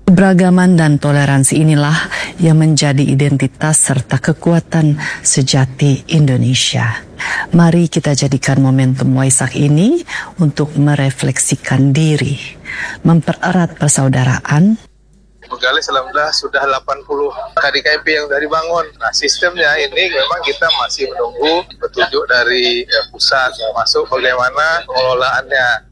Keberagaman dan toleransi inilah yang menjadi identitas serta kekuatan sejati Indonesia. Mari kita jadikan momentum Waisak ini untuk merefleksikan diri, mempererat persaudaraan. Bengkalis alhamdulillah sudah 80 KDKP yang sudah dibangun. Nah, sistemnya ini memang kita masih menunggu petunjuk dari pusat, masuk bagaimana pengelolaannya.